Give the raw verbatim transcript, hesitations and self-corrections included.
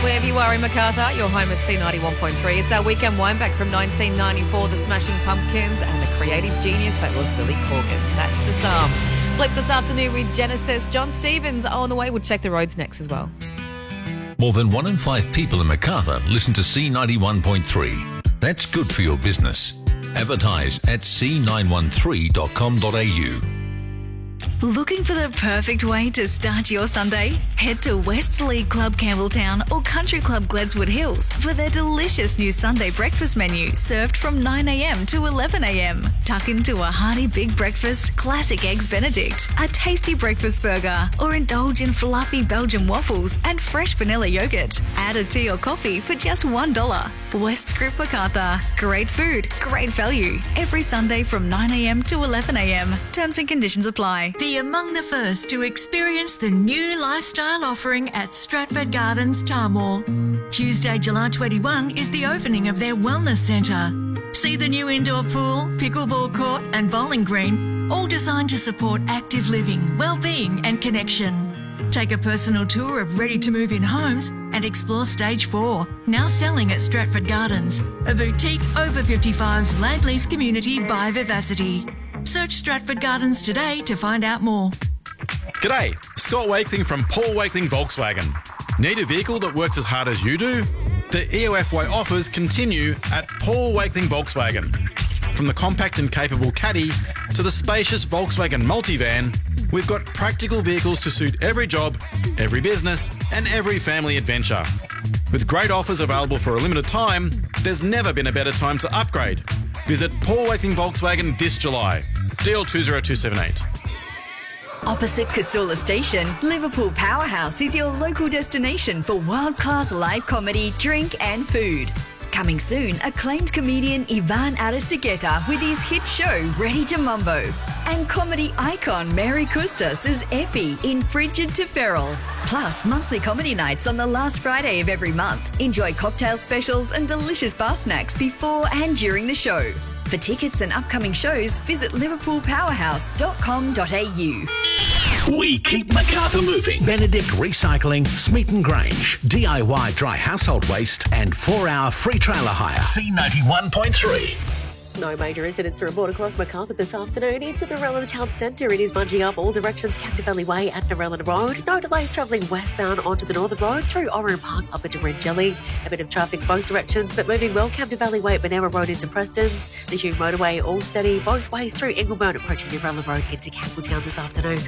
Wherever you are in Macarthur, you're home at C ninety-one point three. It's our weekend wineback from nineteen ninety-four, The Smashing Pumpkins and the creative genius that was Billy Corgan. That's Disarm. Flip this afternoon with Genesis. John Stevens on the way. We'll check the roads next as well. More than one in five people in Macarthur listen to C ninety-one point three. That's good for your business. Advertise at c nine one three dot com dot a u. Looking for the perfect way to start your Sunday? Head to Westlea Club Campbelltown or Country Club Gledswood Hills for their delicious new Sunday breakfast menu served from nine a.m. to eleven a.m. Tuck into a hearty big breakfast, classic eggs Benedict, a tasty breakfast burger, or indulge in fluffy Belgian waffles and fresh vanilla yogurt. Add a tea or coffee for just one dollar. West Group Macarthur. Great food, great value. Every Sunday from nine a.m. to eleven a.m. Terms and conditions apply. Be among the first to experience the new lifestyle offering at Stratford Gardens, Tarmore. Tuesday, July twenty-first is the opening of their Wellness Centre. See the new indoor pool, pickleball court and bowling green, all designed to support active living, well-being and connection. Take a personal tour of ready-to-move-in homes and explore Stage four, now selling at Stratford Gardens, a boutique over fifty-fives land lease community by Vivacity. Search Stratford Gardens today to find out more. G'day, Scott Wakeling from Paul Wakeling Volkswagen. Need a vehicle that works as hard as you do? The E O F Y offers continue at Paul Wakeling Volkswagen. From the compact and capable Caddy to the spacious Volkswagen Multivan, we've got practical vehicles to suit every job, every business and every family adventure. With great offers available for a limited time, there's never been a better time to upgrade. Visit Paul Wakeling Volkswagen this July. D L two zero two seven eight. Opposite Casula Station, Liverpool Powerhouse is your local destination for world-class live comedy, drink and food. Coming soon, acclaimed comedian Ivan Aristegueta with his hit show Ready to Mumbo. And comedy icon Mary Custas as Effie in Frigid to Feral. Plus, monthly comedy nights on the last Friday of every month. Enjoy cocktail specials and delicious bar snacks before and during the show. For tickets and upcoming shows, visit liverpool powerhouse dot com dot a u. We keep Macarthur moving. Benedict Recycling, Smeaton Grange, D I Y dry household waste and four-hour free trailer hire. C ninety-one point three. No major incidents to report across Macarthur this afternoon. Into the Narellan Town Centre, it is bunching up all directions, Captain Valley Way and Narellan Road. No delays travelling westbound onto the Northern Road through Oran Park up into Renjelly. A bit of traffic both directions, but moving well, Captain Valley Way at Monera Road into Prestons. The Hume Motorway all steady both ways through Ingleburn, approaching Narellan Road into Campbelltown this afternoon.